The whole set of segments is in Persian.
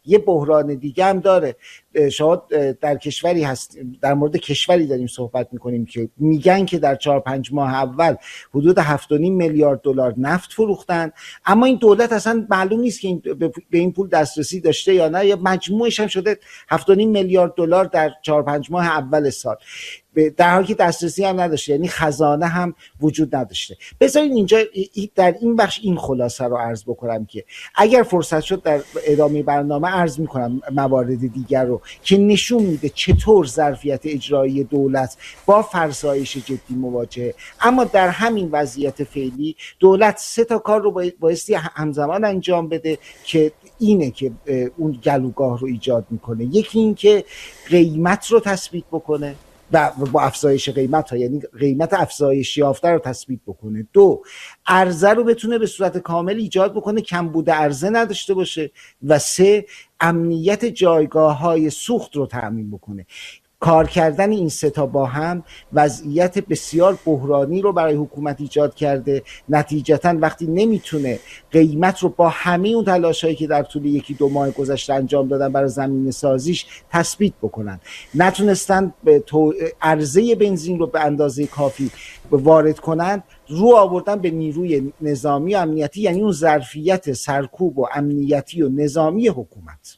یه بحران دیگه هم داره. شما در کشوری هست، در مورد کشوری داریم صحبت میکنیم که میگن که در 4-5 ماه اول حدود 7.5 میلیارد دلار نفت فروختن، اما این دولت اصلا معلوم نیست که به این پول دسترسی داشته یا نه، یا مجموعش هم شده 7.5 میلیارد دلار در 4-5 ماه اول سال، در حالی که دسترسی هم نداشته، یعنی خزانه هم وجود نداشته. بذارین اینجا در این بخش این خلاصه رو عرض بکنم که اگر فرصت شد در ادامه برنامه عرض میکنم موارد دیگر رو که نشون میده چطور ظرفیت اجرایی دولت با فرسایش جدی مواجهه. اما در همین وضعیت فعلی دولت 3 تا کار رو بایستی همزمان انجام بده که اینه که اون گلوگاه رو ایجاد میکنه. یکی این که قیمت رو تثبیت بکنه و با افزایش قیمت ها، یعنی قیمت افزایش یافته رو تثبیت بکنه. 2، عرضه رو بتونه به صورت کامل ایجاد بکنه، کمبود عرضه نداشته باشه. و 3، امنیت جایگاه های سوخت رو تأمین بکنه. کار کردن این 3 تا با هم وضعیت بسیار بحرانی رو برای حکومت ایجاد کرده. نتیجتاً وقتی نمیتونه قیمت رو با همه اون تلاشایی که در طول 1-2 ماه گذشته انجام دادن برای زمینه سازیش تثبیت بکنن، نتونستن عرضه بنزین رو به اندازه کافی وارد کنن، رو آوردن به نیروی نظامی و امنیتی، یعنی اون ظرفیت سرکوب و امنیتی و نظامی حکومت.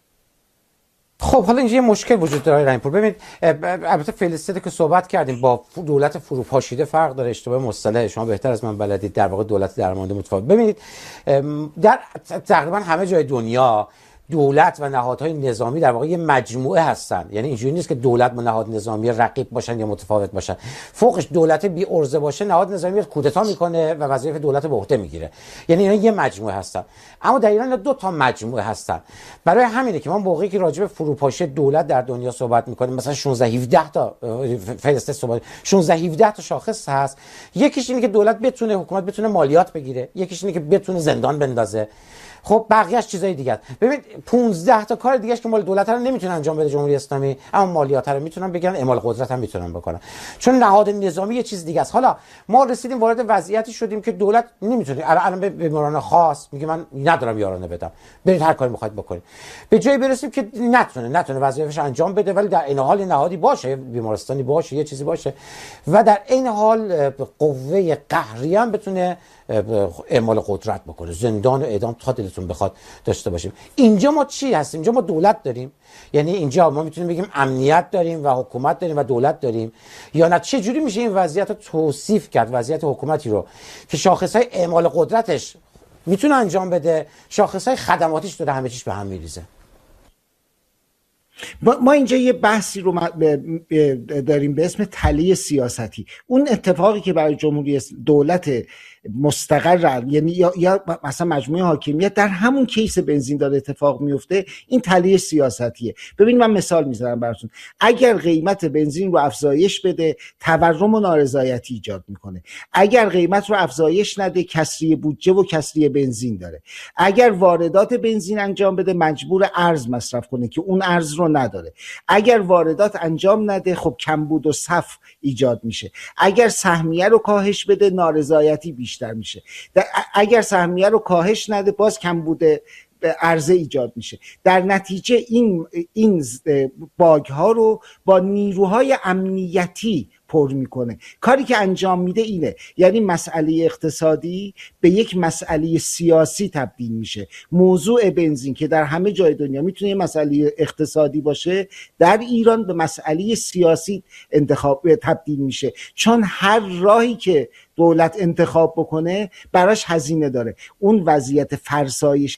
خب حالا اینجا یه مشکل وجود داره رحیم‌پور. ببینید البته فلسطین که صحبت کردیم با دولت فروپاشیده فرق داره، اشتباه مصطلح، شما بهتر از من بلدید، در واقع دولت درمانده متفاوت. ببینید در تقریبا همه جای دنیا دولت و نهادهای نظامی در واقع یه مجموعه هستن، یعنی اینجوری نیست که دولت و نهاد نظامی رقیب باشن یا متفاوت باشن. فوقش دولت بی عرضه باشه، نهاد نظامی کودتا میکنه و وظایف دولت به عهده میگیره، یعنی اینا یه مجموعه هستن. اما در ایران 2 تا مجموعه هستن. برای همینه که ما موقعی که راجع به فروپاشی دولت در دنیا صحبت میکنیم، مثلا 16-17 تا فلسطین صحبت 16-17 تا شاخص هست. یکیش اینه که دولت بتونه، حکومت بتونه مالیات بگیره، یکیش اینه که بتونه زندان بندازه. خب بقیه‌اش چیزای دیگه است. ببین 15 تا کار دیگه است که مال دولت رو نمیتونه انجام بده جمهوری اسلامی، اما مالیات رو میتونن بگیرن، اعمال قدرت هم میتونن بکنن، چون نهاد نظامی یه چیز دیگه است. حالا ما رسیدیم وارد وضعیتی شدیم که دولت نمیتونه الان به بیماران خاص میگه من ندارم یارانه بدم، برید هر کاری میخواید بکنید. به جایی برسیم که نتونه وظایفش انجام بده، ولی در این حال نهادی باشه، بیمارستانی باشه، یه چیزی باشه و در این حال قوه قهری هم بتونه اعمال قدرت بکنه، زندان و اعدام تا دلتون بخواد داشته باشیم. اینجا ما چی هستیم؟ اینجا ما دولت داریم، یعنی اینجا ما میتونیم بگیم امنیت داریم و حکومت داریم و دولت داریم، یا نه چه جوری میشه این وضعیت رو توصیف کرد؟ وضعیت حکومتی رو که شاخصهای اعمال قدرتش میتونه انجام بده، شاخصهای خدماتیش داره همه چیش به هم میریزه. ما اینجا یه بحثی رو داریم به اسم تله سیاستی. اون اتفاقی که برای جمهوری دولت مستقر، یعنی یا مثلا مجموعه حاکمیت در همون کیس بنزین داره اتفاق میفته، این تله سیاستیه. ببینید من مثال میذارم براتون. اگر قیمت بنزین رو افزایش بده، تورم و نارضایتی ایجاد میکنه. اگر قیمت رو افزایش نده، کسری بودجه و کسری بنزین داره. اگر واردات بنزین انجام بده، مجبور ارز مصرف کنه که اون ارز رو نداره. اگر واردات انجام نده، خب کمبود و صف ایجاد میشه. اگر سهمیه رو کاهش بده، نارضایتی بیشتر میشه. اگر سهمیه رو کاهش نده، باز کمبود عرضه ایجاد میشه. در نتیجه این باگ ها رو با نیروهای امنیتی پر میکنه. کاری که انجام میده اینه، یعنی مسئله اقتصادی به یک مسئله سیاسی تبدیل میشه. موضوع بنزین که در همه جای دنیا میتونه مسئله اقتصادی باشه، در ایران به مسئله سیاسی تبدیل میشه، چون هر راهی که دولت انتخاب بکنه براش هزینه داره. اون وضعیت فرسایش،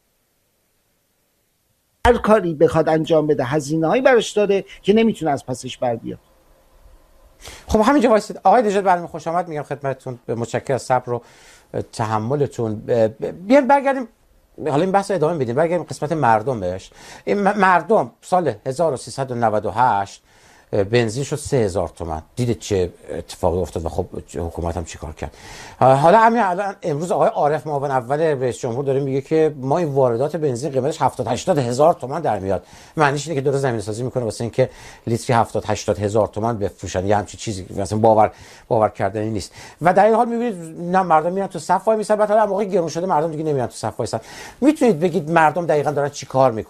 هر کاری بخواد انجام بده هزینه‌ای براش داره که نمیتونه از پسش بر بیاد. خب همینجا وایسید آقای نژاد، برنامه خوش آمد میگم خدمتتون، متشکرم از صبر و تحملتون. بیایم برگردیم، حالا این بحث رو ادامه بدیم، برگردیم قسمت مردم بهش. این مردم سال 1398 بنزین شد 3000 تومان. دیدید چه اتفاقی افتاد و خب حکومت هم چیکار کرد. حالا همین الان امروز آقای عارف معاون اول رئیس جمهور داره میگه که ما این واردات بنزین قیمتش 70-80 هزار تومان در میاد. معنیش اینه که داره زمینه سازی میکنه واسه اینکه لیتری 70-80 هزار تومان بفروشن. یه همچین چیزی مثلا باور کردنی نیست. و در این حال میبینید نه مردم میرن تو صف وای میسن، بعد حالا موقع گرون شده مردم دیگه نمیرن تو صف وایسن. میتونید بگید مردم دقیقاً دارن چیکار میکنن؟